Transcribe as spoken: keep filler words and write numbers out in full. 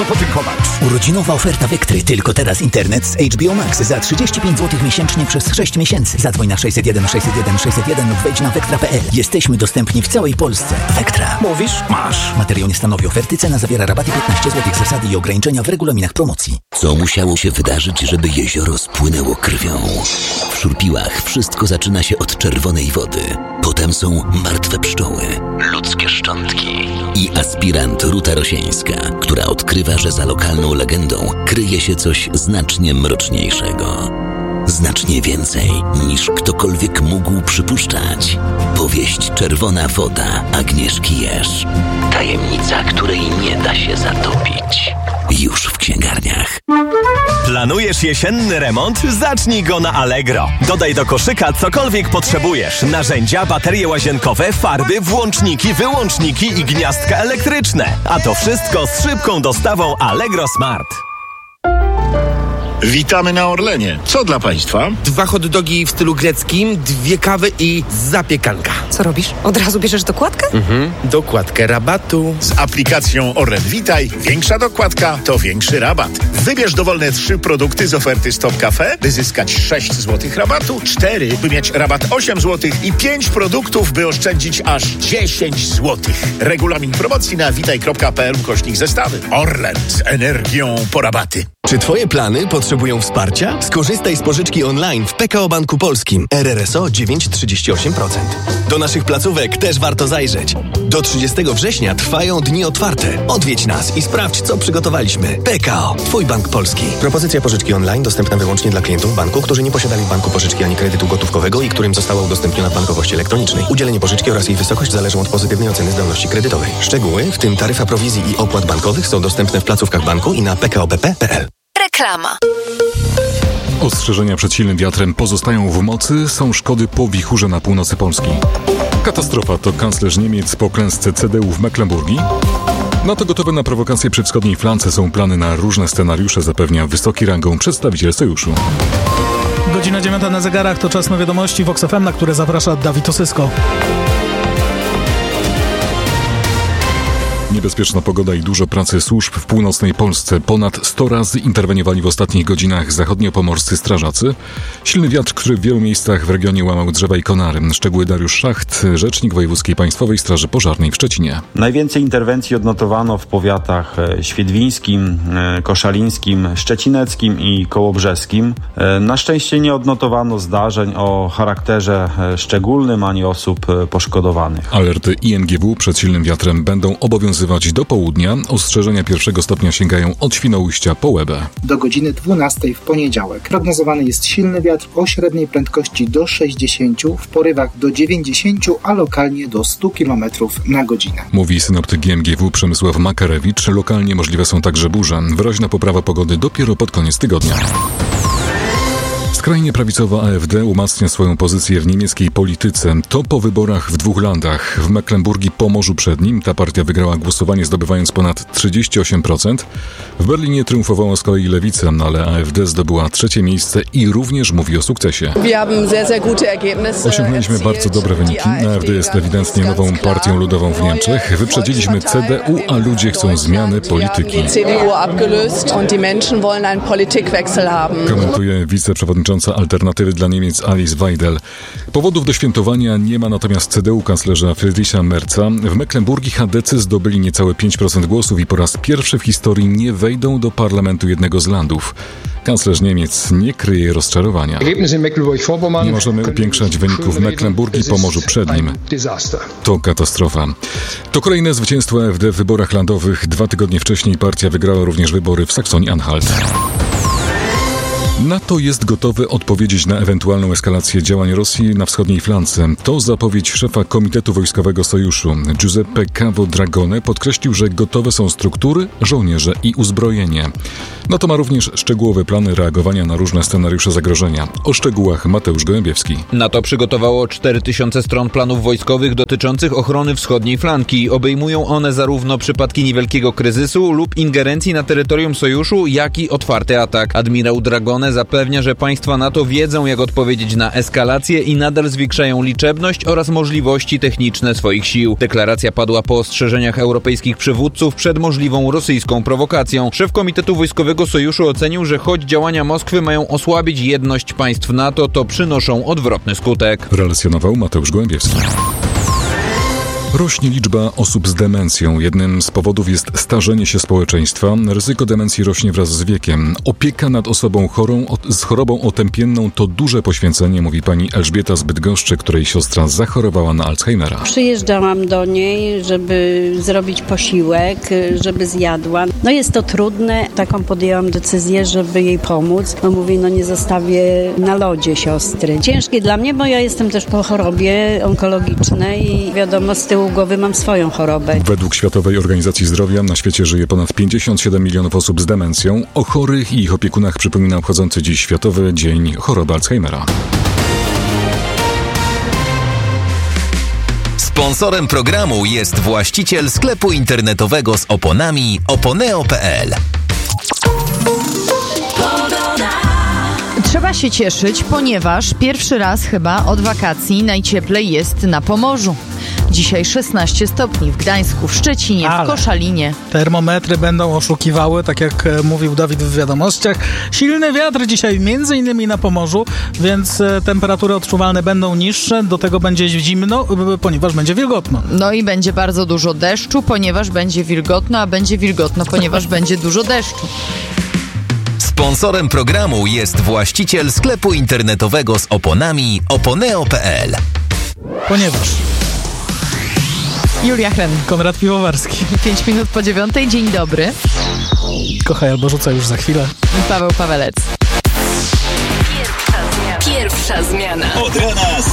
podziękować. Urodzinowa oferta Vectry. Tylko teraz internet z H B O Max za trzydzieści pięć złotych miesięcznie przez sześć miesięcy. Zadzwoń na sześćset jeden sześćset jeden sześćset jeden lub wejdź na vectra kropka p l. Jesteśmy dostępni w całej Polsce. Vectra. Mówisz? Masz. Materiał nie stanowi oferty. Cena zawiera rabaty piętnaście złotych. Zasady i ograniczenia w regulaminach promocji. Co musiało się wydarzyć, żeby jezioro spłynęło krwią? W Szurpiłach wszystko zaczyna się od czerwonej wody. Potem są martwe pszczoły, ludzkie szczątki i aspirant Ruta Rosieńska, która odkrywa, że za lokalną legendą kryje się coś znacznie mroczniejszego. Znacznie więcej niż ktokolwiek mógł przypuszczać. Powieść Czerwona woda Agnieszki Jerz. Tajemnica, której nie da się zatopić. Już w księgarniach. Planujesz jesienny remont? Zacznij go na Allegro. Dodaj do koszyka cokolwiek potrzebujesz. Narzędzia, baterie łazienkowe, farby, włączniki, wyłączniki i gniazdka elektryczne. A to wszystko z szybką dostawą Allegro Smart. Witamy na Orlenie. Co dla Państwa? Dwa hot dogi w stylu greckim, dwie kawy i zapiekanka. Co robisz? Od razu bierzesz dokładkę? Mhm, dokładkę rabatu. Z aplikacją Orlen Witaj większa dokładka to większy rabat. Wybierz dowolne trzy produkty z oferty Stop Cafe, by zyskać sześć złotych rabatu, cztery, by mieć rabat osiem złotych i pięć produktów, by oszczędzić aż dziesięć złotych. Regulamin promocji na witaj kropka p l ukośnik zestawy. Orlen z energią po rabaty. Czy Twoje plany potrzebują wsparcia? Skorzystaj z pożyczki online w P K O Banku Polskim. R R S O dziewięć przecinek trzydzieści osiem procent. Do naszych placówek też warto zajrzeć. Do trzydziestego września trwają dni otwarte. Odwiedź nas i sprawdź, co przygotowaliśmy. P K O. Twój bank polski. Propozycja pożyczki online dostępna wyłącznie dla klientów banku, którzy nie posiadali w banku pożyczki ani kredytu gotówkowego i którym została udostępniona w bankowości elektronicznej. Udzielenie pożyczki oraz jej wysokość zależą od pozytywnej oceny zdolności kredytowej. Szczegóły, w tym taryfa prowizji i opłat bankowych, są dostępne w placówkach banku i na p k o b p kropka p l. Reklama. Ostrzeżenia przed silnym wiatrem pozostają w mocy, są szkody po wichurze na północy Polski. Katastrofa to kanclerz Niemiec po klęsce C D U w Mecklenburgii. NATO gotowe na prowokacje przy wschodniej flance, są plany na różne scenariusze, zapewnia wysoki rangą przedstawiciel sojuszu. Godzina dziewiąta na zegarach, to czas na wiadomości Vox F M, na które zaprasza Dawid Osysko. Niebezpieczna pogoda i dużo pracy służb w północnej Polsce. Ponad sto razy interweniowali w ostatnich godzinach zachodniopomorscy strażacy. Silny wiatr, który w wielu miejscach w regionie łamał drzewa i konary. Szczegóły Dariusz Szacht, rzecznik Wojewódzkiej Państwowej Straży Pożarnej w Szczecinie. Najwięcej interwencji odnotowano w powiatach świdwińskim, koszalińskim, szczecineckim i kołobrzeskim. Na szczęście nie odnotowano zdarzeń o charakterze szczególnym ani osób poszkodowanych. Alerty I M G W przed silnym wiatrem będą obowiązywać do południa. Ostrzeżenia pierwszego stopnia sięgają od Świnoujścia po Łebę. Do godziny dwunastej w poniedziałek prognozowany jest silny wiatr o średniej prędkości do sześćdziesięciu, w porywach do dziewięćdziesięciu, a lokalnie do stu kilometrów na godzinę. Mówi synoptyk G M G W Przemysław Makarewicz. Lokalnie możliwe są także burze. Wyraźna poprawa pogody dopiero pod koniec tygodnia. Skrajnie prawicowa A F D umacnia swoją pozycję w niemieckiej polityce. To po wyborach w dwóch landach. W Mecklenburgii, Pomorzu Przednim, ta partia wygrała głosowanie, zdobywając ponad trzydzieści osiem procent. W Berlinie triumfowała z kolei Lewica, ale A F D zdobyła trzecie miejsce i również mówi o sukcesie. Osiągnęliśmy bardzo dobre wyniki. A F D jest ewidentnie nową partią ludową w Niemczech. Wyprzedziliśmy C D U, a ludzie chcą zmiany polityki. Komentuje wiceprzewodnicząca Alternatywy dla Niemiec Alice Weidel. Powodów do świętowania nie ma natomiast C D U kanclerza Friedricha Merza. W Mecklenburgii chadecy zdobyli niecałe pięć procent głosów i po raz pierwszy w historii nie wejdą do parlamentu jednego z landów. Kanclerz Niemiec nie kryje rozczarowania. Nie możemy upiększać wyników Mecklenburgii, Pomorzu Przednim. To katastrofa. To kolejne zwycięstwo A F D w wyborach landowych. Dwa tygodnie wcześniej partia wygrała również wybory w Saksonii-Anhalt. NATO jest gotowe odpowiedzieć na ewentualną eskalację działań Rosji na wschodniej flance. To zapowiedź szefa Komitetu Wojskowego Sojuszu. Giuseppe Cavo Dragone podkreślił, że gotowe są struktury, żołnierze i uzbrojenie. No to ma również szczegółowe plany reagowania na różne scenariusze zagrożenia. O szczegółach Mateusz Gołębiewski. NATO przygotowało cztery tysiące stron planów wojskowych dotyczących ochrony wschodniej flanki. Obejmują one zarówno przypadki niewielkiego kryzysu lub ingerencji na terytorium sojuszu, jak i otwarty atak. Admirał Dragone zapewnia, że państwa NATO wiedzą, jak odpowiedzieć na eskalację i nadal zwiększają liczebność oraz możliwości techniczne swoich sił. Deklaracja padła po ostrzeżeniach europejskich przywódców przed możliwą rosyjską prowokacją. Szef Komitetu Wojskowego Sojuszu ocenił, że choć działania Moskwy mają osłabić jedność państw NATO, to przynoszą odwrotny skutek. Relacjonował Mateusz Gołębiewski. Rośnie liczba osób z demencją. Jednym z powodów jest starzenie się społeczeństwa. Ryzyko demencji rośnie wraz z wiekiem. Opieka nad osobą chorą z chorobą otępienną to duże poświęcenie, mówi pani Elżbieta z Bydgoszczy, której siostra zachorowała na Alzheimera. Przyjeżdżałam do niej, żeby zrobić posiłek, żeby zjadła. No jest to trudne. Taką podjęłam decyzję, żeby jej pomóc. No mówię, no nie zostawię na lodzie siostry. Ciężkie dla mnie, bo ja jestem też po chorobie onkologicznej i wiadomo, z tyłu głowy mam swoją chorobę. Według Światowej Organizacji Zdrowia na świecie żyje ponad pięćdziesiąt siedem milionów osób z demencją. O chorych i ich opiekunach przypomina obchodzący dziś Światowy Dzień Choroby Alzheimera. Sponsorem programu jest właściciel sklepu internetowego z oponami oponeo kropka pe el. Trzeba się cieszyć, ponieważ pierwszy raz chyba od wakacji najcieplej jest na Pomorzu. Dzisiaj szesnaście stopni w Gdańsku, w Szczecinie, Ale w Koszalinie. Termometry będą oszukiwały, tak jak mówił Dawid w wiadomościach. Silny wiatr dzisiaj między innymi na Pomorzu, więc temperatury odczuwalne będą niższe. Do tego będzie zimno, ponieważ będzie wilgotno. No i będzie bardzo dużo deszczu, ponieważ będzie wilgotno, a będzie wilgotno, ponieważ będzie dużo deszczu. Sponsorem programu jest właściciel sklepu internetowego z oponami oponeo kropka pe el. Ponieważ... Julia Chlem. Konrad Piwowarski. Pięć minut po dziewiątej. Dzień dobry. Kochaj albo rzucaj już za chwilę. Paweł Pawelec. Pierwsza zmiana. Pierwsza zmiana. Od rana